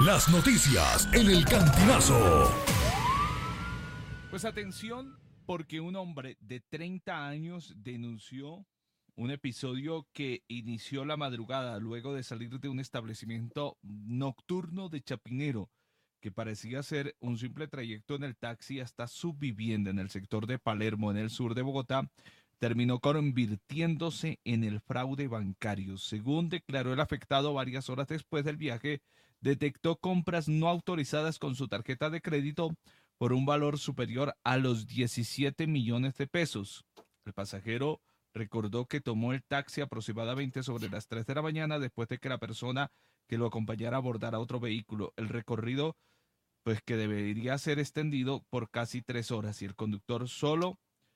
Las noticias en el Cantinazo. Pues atención, porque un hombre de 30 años denunció un episodio que inició la madrugada luego de salir de un establecimiento nocturno de Chapinero, que parecía ser un simple trayecto en el taxi hasta su vivienda en el sector de Palermo, en el sur de Bogotá, terminó convirtiéndose en el fraude bancario. Según declaró el afectado, varias horas después del viaje, detectó compras no autorizadas con su tarjeta de crédito por un valor superior a los 17 millones de pesos. El pasajero recordó que tomó el taxi aproximadamente sobre las 3 de la mañana después de que la persona que lo acompañara abordara otro vehículo. El recorrido, pues que debería ser extendido por casi 3 horas, y el conductor solo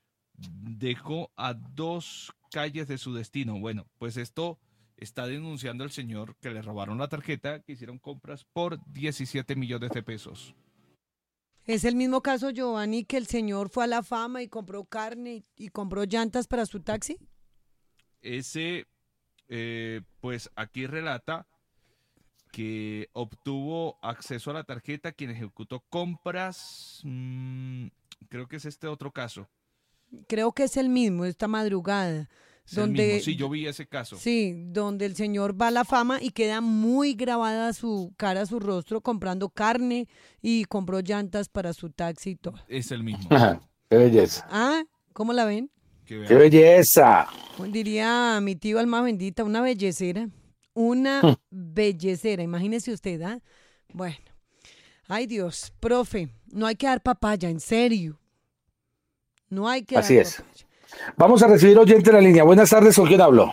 dejó a 2 calles de su destino. Bueno, pues esto está denunciando el señor que le robaron la tarjeta, que hicieron compras por 17 millones de pesos. Es el mismo caso, Giovanni, que el señor fue a La Fama y compró carne y compró llantas para su taxi. Ese, pues aquí relata que obtuvo acceso a la tarjeta quien ejecutó compras. Creo que es este otro caso. Creo que es el mismo, esta madrugada. Es el mismo, sí, yo vi ese caso. Sí, donde el señor va a La Fama y queda muy grabada su cara, su rostro, comprando carne y compró llantas para su taxi y todo. Es el mismo. Ajá, qué belleza. Ah, ¿cómo la ven? ¡Qué belleza! Diría mi tío alma bendita, una bellecera. Una bellecera, imagínese usted, ¿ah? Bueno, ay Dios, profe, no hay que dar papaya, en serio. No hay que Así dar es. papaya. Vamos a recibir oyente en la línea. Buenas tardes, ¿con quién hablo?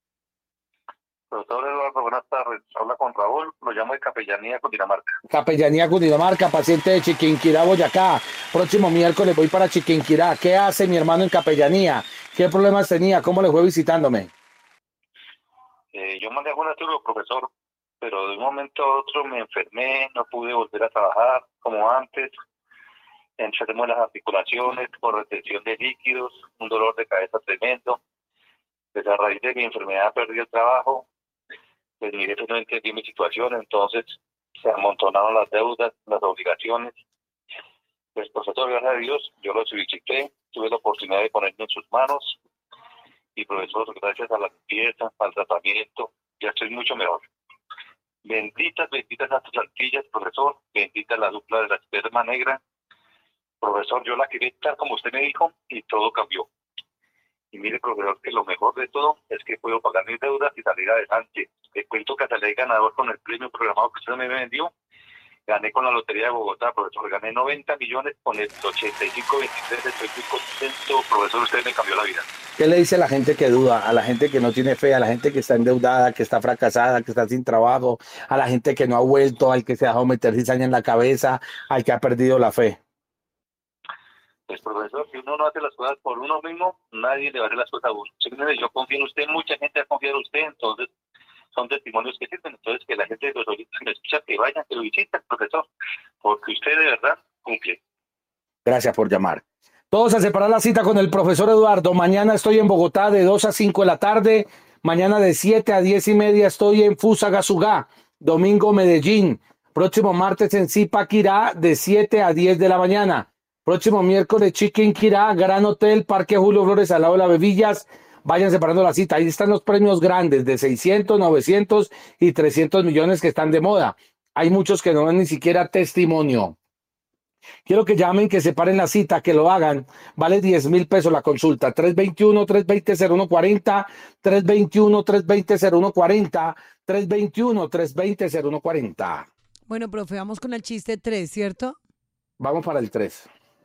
Doctor Eduardo, buenas tardes. Habla con Raúl, lo llamo de Capellanía, Cundinamarca. Capellanía, Cundinamarca, paciente de Chiquinquirá, Boyacá. Próximo miércoles voy para Chiquinquirá. ¿Qué hace mi hermano en Capellanía? ¿Qué problemas tenía? ¿Cómo le fue visitándome? Yo mandé alguna turno, profesor, pero de un momento a otro me enfermé, no pude volver a trabajar como antes. Enfermo en las articulaciones, por retención de líquidos, un dolor de cabeza tremendo. Pues a raíz de mi enfermedad perdí el trabajo. Pues mi jefe no entendió mi situación, entonces se amontonaron las deudas, las obligaciones. Pues profesor, gracias a Dios, yo lo solicité, tuve la oportunidad de ponerme en sus manos. Y profesor, gracias a la limpieza, al tratamiento, ya estoy mucho mejor. Benditas las plantillas, profesor, bendita la dupla de la esperma negra. Profesor, yo la quería estar como usted me dijo y todo cambió. Y mire, profesor, que lo mejor de todo es que puedo pagar mis deudas y salir adelante. Le cuento que salí ganador con el premio programado que usted me vendió. Gané con la Lotería de Bogotá, profesor, gané 90 millones con el 85-23, estoy muy contento, profesor, usted me cambió la vida. ¿Qué le dice a la gente que duda, a la gente que no tiene fe, a la gente que está endeudada, que está fracasada, que está sin trabajo, a la gente que no ha vuelto, al que se ha dejado meter cizaña en la cabeza, al que ha perdido la fe? Pues profesor, si uno no hace las cosas por uno mismo, nadie le va a hacer las cosas a uno. Yo confío en usted, mucha gente ha confiado en usted, entonces son testimonios que sirven. Entonces que la gente de los oyentes que me escucha, que vayan, que lo visiten, profesor, porque usted de verdad cumple. Gracias por llamar. Todos a separar la cita con el profesor Eduardo. Mañana estoy en Bogotá de 2 a 5 de la tarde. Mañana de 7 a 10 y media estoy en Fusagasugá. Domingo Medellín. Próximo martes en Zipaquirá de 7 a 10 de la mañana. Próximo miércoles Chiquinquirá, Gran Hotel, Parque Julio Flores, al lado de las Bebillas. Vayan separando la cita. Ahí están los premios grandes de 600, 900 y 300 millones que están de moda. Hay muchos que no dan ni siquiera testimonio. Quiero que llamen, que separen la cita, que lo hagan. Vale 10,000 pesos la consulta. 321-320-0140, 321-320-0140, 321-320-0140. Bueno, profe, vamos con el chiste 3, ¿cierto? Vamos para el 3.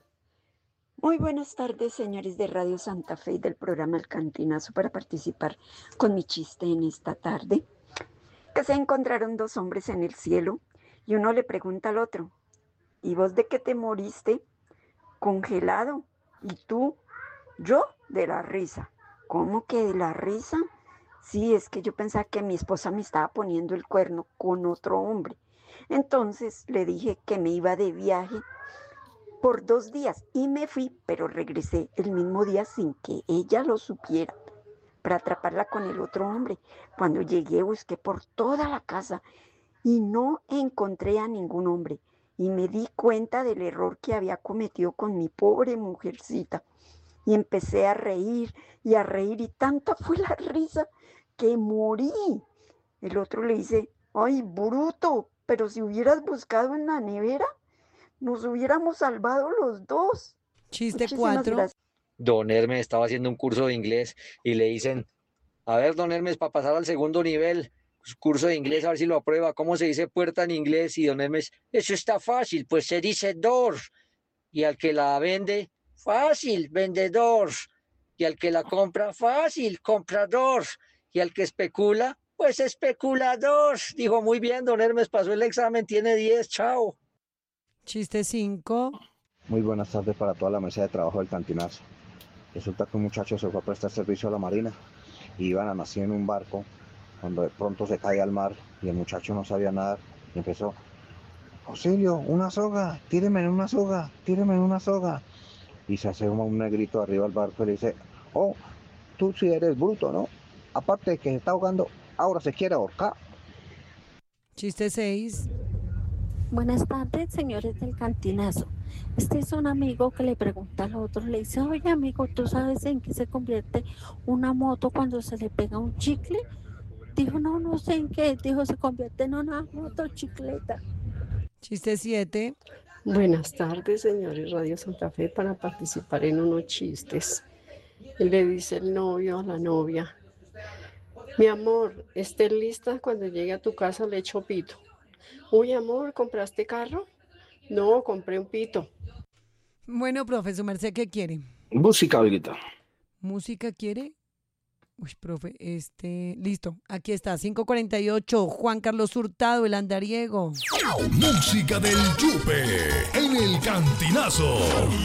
Muy buenas tardes, señores de Radio Santa Fe y del programa El Cantinazo, para participar con mi chiste en esta tarde. Que se encontraron dos hombres en el cielo y uno le pregunta al otro: ¿y vos de qué te moriste? Congelado. ¿Y tú? Yo, de la risa. ¿Cómo que de la risa? Sí, es que yo pensaba que mi esposa me estaba poniendo el cuerno con otro hombre. Entonces le dije que me iba de viaje por 2 días y me fui, pero regresé el mismo día sin que ella lo supiera, para atraparla con el otro hombre. Cuando llegué busqué por toda la casa y no encontré a ningún hombre. Y me di cuenta del error que había cometido con mi pobre mujercita. Y empecé a reír, y tanta fue la risa que morí. El otro le dice, ay, bruto, pero si hubieras buscado en la nevera, nos hubiéramos salvado los dos. Chiste Muchísimas 4. gracias. Don Hermes estaba haciendo un curso de inglés y le dicen, a ver, don Hermes, para pasar al segundo nivel, curso de inglés, a ver si lo aprueba. ¿Cómo se dice puerta en inglés? Y don Hermes, eso está fácil, pues se dice door. Y al que la vende, fácil, vendedor. Y al que la compra, fácil, comprador. Y al que especula, pues especulador. Dijo, muy bien, don Hermes, pasó el examen, tiene 10, chao. Chiste 5. Muy buenas tardes para toda la mesa de trabajo del Cantinazo. Resulta que un muchacho se fue a prestar servicio a la marina y iban así en un barco cuando de pronto se cae al mar y el muchacho no sabía nadar y empezó, auxilio, una soga, tíreme en una soga, tíreme en una soga. Y se hace un negrito arriba del barco y le dice, oh, tú sí eres bruto, ¿no? Aparte de que se está ahogando, ahora se quiere ahorcar. Chiste 6. Buenas tardes, señores del Cantinazo. Este es un amigo que le pregunta al otro, le dice, oye amigo, ¿tú sabes en qué se convierte una moto cuando se le pega un chicle? Dijo, no, no sé en qué. Dijo, se convierte en una motocicleta. Chiste 7. Buenas tardes, señores Radio Santa Fe, para participar en unos chistes. Le dice el novio a la novia, mi amor, ¿estés lista? Cuando llegue a tu casa le echo pito. Uy, amor, ¿compraste carro? No, compré un pito. Bueno, profe, su merced, ¿qué quiere? Música, Olguita. ¿Música quiere? Uy, profe, listo, aquí está, 5:48, Juan Carlos Hurtado, el andariego. Música del Yupe en el Cantinazo.